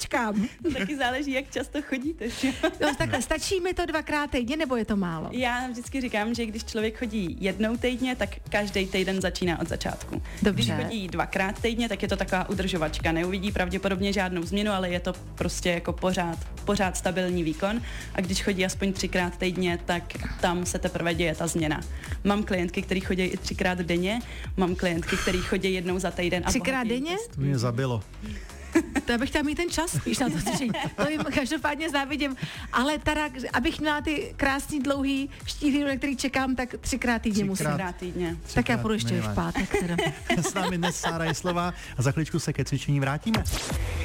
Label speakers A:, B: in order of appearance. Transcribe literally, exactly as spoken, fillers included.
A: vyčkám.
B: Taky záleží, jak často chodíte.
A: No, takhle, stačí mi to dvakrát týdně, nebo je to málo?
B: Já vždycky říkám, že když člověk chodí jednou týdně, tak každý týden začíná od začátku.
A: Dobře.
B: Když chodí dvakrát týdně, tak je to taková udržovačka. Neuvidí pravděpodobně žádnou změnu, ale je to prostě jako pořád, pořád stabilní výkon. A když chodí aspoň třikrát týdně, tak tam se teprve děje ta změna. Mám klientky, které chodí i třikrát denně, mám klientky, které chodí jednou za týden. A
A: třikrát denně?
C: To mě zabilo.
A: To já bych chtěla mít ten čas spíš na to cvičení. To jim každopádně závidím. Ale teda, abych měla ty krásný dlouhý štíhlý, na který čekám, tak třikrát týdně musím.
B: Třikrát týdně.
A: Tak já půjdu ještě v pátek. Teda.
C: S námi dnes Sára Jeslová a za chviličku se ke cvičení vrátíme.